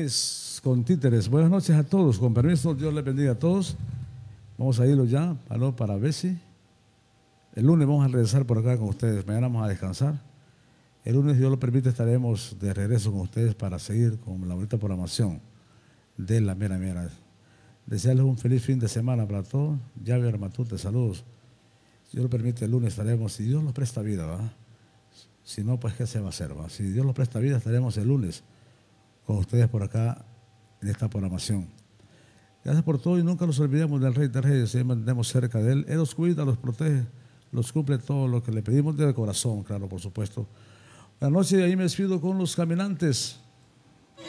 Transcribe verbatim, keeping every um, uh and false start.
Ladrones con títeres. Buenas noches a todos. Con permiso, Dios les bendiga a todos. Vamos a irlo ya, para, para Bessie. El lunes vamos a regresar por acá con ustedes. Mañana vamos a descansar. El lunes, si Dios lo permite, estaremos de regreso con ustedes para seguir con la bonita programación de La Mera Mera. Desearles un feliz fin de semana para todos. Javier Matute, saludos. Si Dios lo permite, el lunes estaremos, si Dios nos presta vida, ¿verdad? Si no, pues ¿qué se va a hacer? ¿Va? Si Dios nos presta vida, estaremos el lunes con ustedes por acá en esta programación. Gracias por todo y nunca nos olvidemos del Rey de Reyes, y mantendemos cerca de Él. Él los cuida, los protege, los cumple todo lo que le pedimos de corazón, claro, por supuesto. Buenas noches, y ahí me despido con los caminantes.